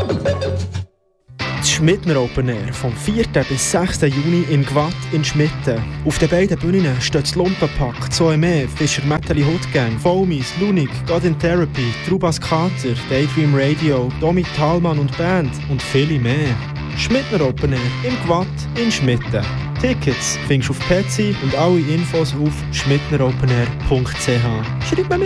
Das Schmidtner Open Air vom 4. bis 6. Juni in Gwatt in Schmitten. Auf den beiden Bühnen steht das Lumpenpack, Zoeme, Fischer Metalli Hoodgang, Foamies, Lunik, God in Therapy, Trubas Kater, Daydream Radio, Domi Thalmann und Band und viele mehr. Schmidtner Open Air im Gwatt in Schmitten. Tickets findest du auf Petsy und alle Infos auf schmidtneropenair.ch. Schreib mir mit!